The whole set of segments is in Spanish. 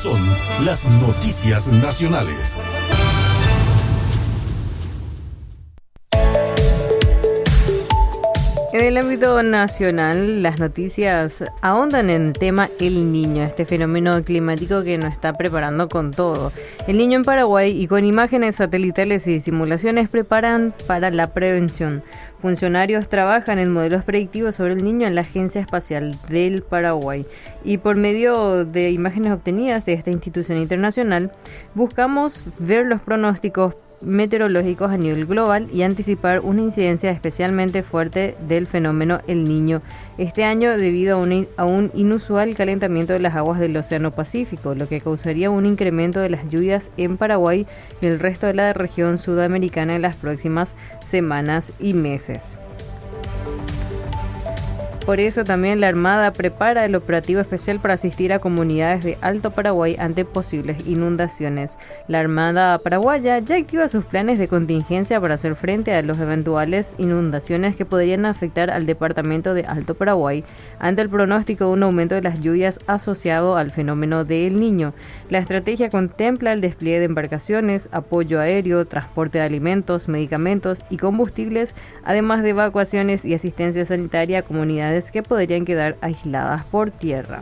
son las noticias nacionales. En el ámbito nacional, las noticias ahondan en el tema El Niño, este fenómeno climático que nos está preparando con todo. El Niño en Paraguay, y con imágenes satelitales y simulaciones preparan para la prevención. Funcionarios trabajan en modelos predictivos sobre el Niño en la Agencia Espacial del Paraguay. Y por medio de imágenes obtenidas de esta institución internacional, buscamos ver los pronósticos meteorológicos a nivel global y anticipar una incidencia especialmente fuerte del fenómeno El Niño este año debido a un inusual calentamiento de las aguas del Océano Pacífico, lo que causaría un incremento de las lluvias en Paraguay y el resto de la región sudamericana en las próximas semanas y meses. Por eso también la Armada prepara el operativo especial para asistir a comunidades de Alto Paraguay ante posibles inundaciones. La Armada paraguaya ya activa sus planes de contingencia para hacer frente a las eventuales inundaciones que podrían afectar al departamento de Alto Paraguay ante el pronóstico de un aumento de las lluvias asociado al fenómeno de El Niño. La estrategia contempla el despliegue de embarcaciones, apoyo aéreo, transporte de alimentos, medicamentos y combustibles, además de evacuaciones y asistencia sanitaria a comunidades que podrían quedar aisladas por tierra.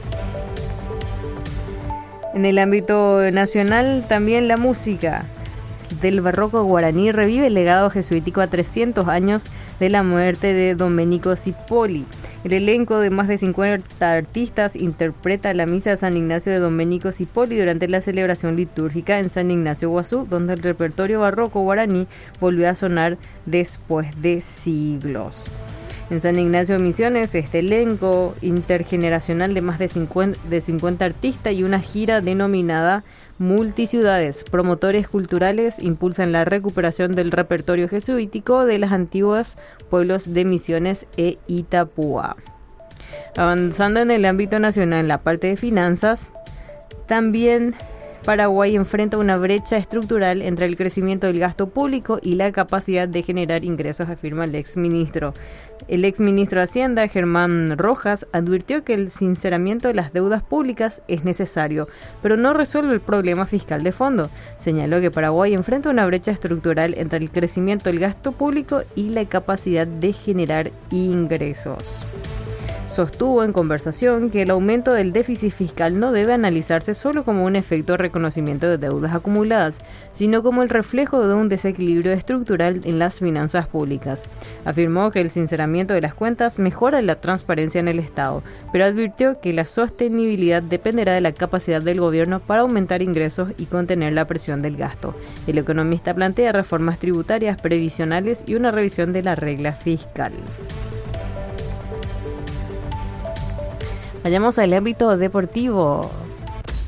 En el ámbito nacional, también la música del barroco guaraní revive el legado jesuítico a 300 años de la muerte de Domenico Cipollì. El elenco de más de 50 artistas interpreta la misa de San Ignacio de Domenico Cipollì durante la celebración litúrgica en San Ignacio Guazú, donde el repertorio barroco guaraní volvió a sonar después de siglos. En San Ignacio de Misiones, este elenco intergeneracional de más de 50 artistas y una gira denominada Multiciudades, promotores culturales, impulsan la recuperación del repertorio jesuítico de las antiguas pueblos de Misiones e Itapúa. Avanzando en el ámbito nacional, en la parte de finanzas, también Paraguay enfrenta una brecha estructural entre el crecimiento del gasto público y la capacidad de generar ingresos, afirma el exministro. El exministro de Hacienda, Germán Rojas, advirtió que el sinceramiento de las deudas públicas es necesario, pero no resuelve el problema fiscal de fondo. Señaló que Paraguay enfrenta una brecha estructural entre el crecimiento del gasto público y la capacidad de generar ingresos. Sostuvo en conversación que el aumento del déficit fiscal no debe analizarse solo como un efecto de reconocimiento de deudas acumuladas, sino como el reflejo de un desequilibrio estructural en las finanzas públicas. Afirmó que el sinceramiento de las cuentas mejora la transparencia en el Estado, pero advirtió que la sostenibilidad dependerá de la capacidad del gobierno para aumentar ingresos y contener la presión del gasto. El economista plantea reformas tributarias, previsionales y una revisión de la regla fiscal. Vayamos al ámbito deportivo.